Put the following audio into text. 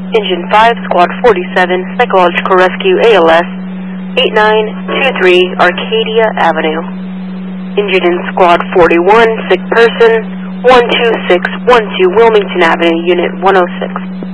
Engine 5, Squad 47, Psychological Rescue ALS, 8923 Arcadia Avenue. Injured in Squad 41, sick person, 12612 Wilmington Avenue, Unit 106.